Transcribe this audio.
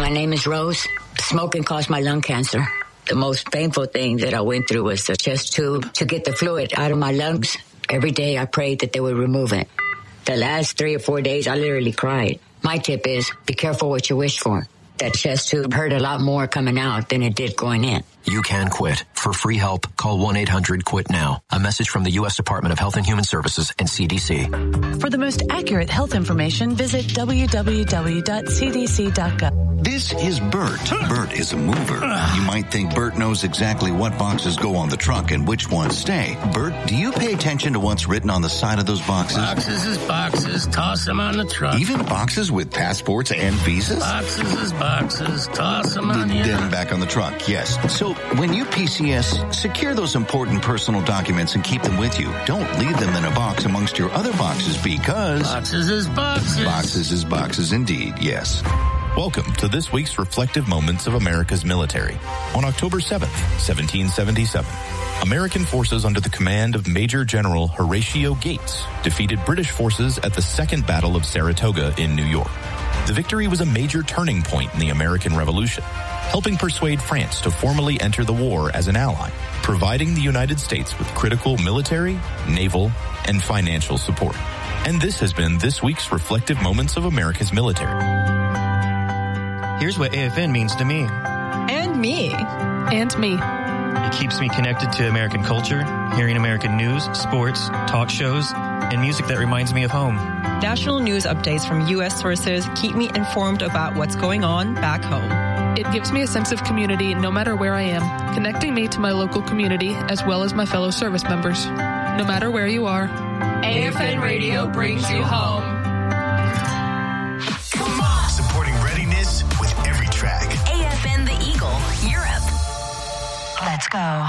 My name is Rose. Smoking caused my lung cancer. The most painful thing that I went through was the chest tube to get the fluid out of my lungs. Every day I prayed that they would remove it. The last 3 or 4 days, I literally cried. My tip is, be careful what you wish for. That chest tube hurt a lot more coming out than it did going in. You can quit. For free help, call 1-800-QUIT-NOW. A message from the U.S. Department of Health and Human Services and CDC. For the most accurate health information, visit www.cdc.gov. This is Bert. Bert is a mover. You might think Bert knows exactly what boxes go on the truck and which ones stay. Bert, do you pay attention to what's written on the side of those boxes? Boxes is boxes. Toss them on the truck. Even boxes with passports and visas? Boxes is boxes. Toss them on the Then back on the truck, yes. So when you PCS, secure those important personal documents and keep them with you. Don't leave them in a box amongst your other boxes because... Boxes is boxes. Boxes is boxes indeed, yes. Welcome to this week's Reflective Moments of America's Military. On October 7th, 1777, American forces under the command of Major General Horatio Gates defeated British forces at the Second Battle of Saratoga in New York. The victory was a major turning point in the American Revolution, helping persuade France to formally enter the war as an ally, providing the United States with critical military, naval, and financial support. And this has been this week's Reflective Moments of America's Military. Here's what AFN means to me. And me. And me. It keeps me connected to American culture, hearing American news, sports, talk shows, and music that reminds me of home. National news updates from U.S. sources keep me informed about what's going on back home. It gives me a sense of community no matter where I am, connecting me to my local community as well as my fellow service members. No matter where you are, AFN Radio brings you home. Come on! Supporting readiness with every track. AFN The Eagle, Europe. Let's go.